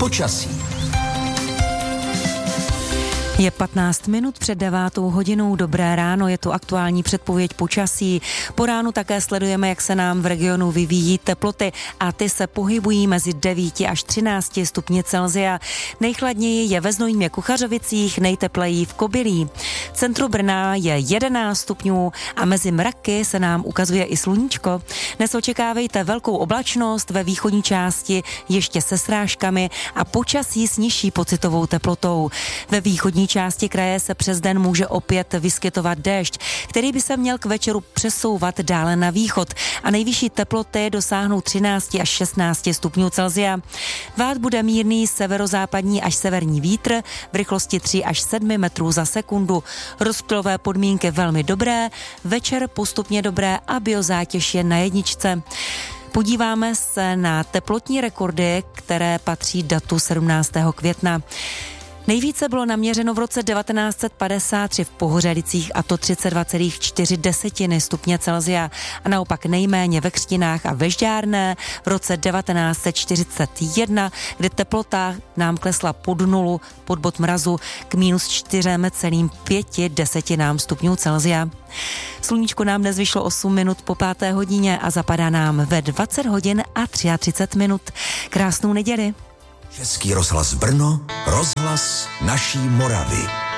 Počasí. Je 15 minut před 9. hodinou. Dobré ráno, je tu aktuální předpověď počasí. Po ránu také sledujeme, jak se nám v regionu vyvíjí teploty a ty se pohybují mezi 9 až 13 stupni Celsia. Nejchladněji je ve Znojmě Kuchařovicích, nejtepleji v Kobylí. V centru Brna je 11 stupňů a mezi mraky se nám ukazuje i sluníčko. Dnes očekávejte velkou oblačnost, ve východní části ještě se srážkami a počasí s nižší pocitovou teplotou. Ve východní části kraje se přes den může opět vyskytovat déšť, který by se měl k večeru přesouvat dále na východ a nejvyšší teploty dosáhnou 13 až 16 stupňů Celsia. Vát bude mírný severozápadní až severní vítr v rychlosti 3 až 7 metrů za sekundu. Rozptylové podmínky velmi dobré, večer postupně dobré a biozátěž je na jedničce. Podíváme se na teplotní rekordy, které patří datu 17. května. Nejvíce bylo naměřeno v roce 1953 v Pohořelicích, a to 32,4 stupně Celsia, a naopak nejméně ve Křtinách a ve Žďárné v roce 1941, kde teplota nám klesla pod nulu, pod bod mrazu k minus 4,5 stupňů Celsia. Sluníčko nám dnes vyšlo 8 minut po 5. hodině a zapadá nám ve 20 hodin a 33 minut. Krásnou neděli. Český rozhlas Brno, rozhlas naší Moravy.